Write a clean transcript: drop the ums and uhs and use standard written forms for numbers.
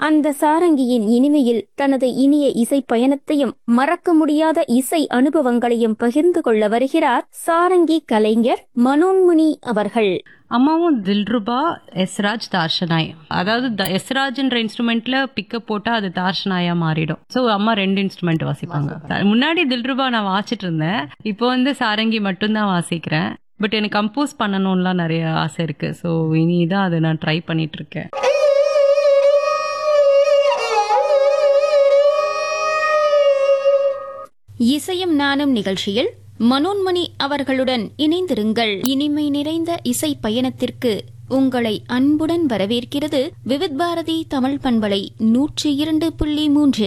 அந்த சாரங்கியின் இனிமையில் தனது இனிய இசை பயணத்தையும் மறக்க முடியாத இசை அனுபவங்களையும் பகிர்ந்து கொள்ள வருகிறார் சாரங்கி கலைஞர் மனோன்மணி அவர்கள். அம்மாவும் தில்ருபா, எஸ்ராஜ், தார்ஷனாய். அதாவது எஸ்ராஜ்ன்ற இன்ஸ்ட்ருமெண்ட்ல பிக்கப் போட்டா அது தார்ஷனாயா மாறிடும். சோ அம்மா 2 இன்ஸ்ட்ருமெண்ட் வாசிப்பாங்க. முன்னாடி தில்ருபா நான் வாசிட்டு இருந்தேன். இப்போ சாரங்கி மட்டும்தான் வாசிக்கிறேன். பட் எனக்கு கம்போஸ் பண்ணணும்லாம் நிறைய ஆசை இருக்கு. ஸோ இனிதான் அதை நான் ட்ரை பண்ணிட்டு இருக்கேன். இசையும் நானும் நிகழ்ச்சியில் மனோன்மணி அவர்களுடன் இணைந்திருங்கள். இனிமை நிறைந்த இசை பயணத்திற்கு உங்களை அன்புடன் வரவேற்கிறது விவித் பாரதி தமிழ் பண்பலை 102.3.